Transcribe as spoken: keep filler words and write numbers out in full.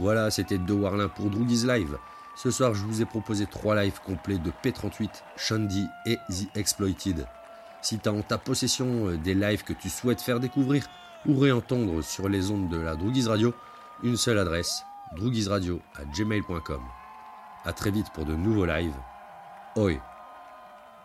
Voilà, c'était De Warlin pour Droogies Live. Ce soir, je vous ai proposé trois lives complets de P trente-huit, Shandy et The Exploited. Si tu as en ta possession des lives que tu souhaites faire découvrir ou réentendre sur les ondes de la Droogies Radio, une seule adresse, droogiesradio arobase gmail point com. A très vite pour de nouveaux lives. Oi!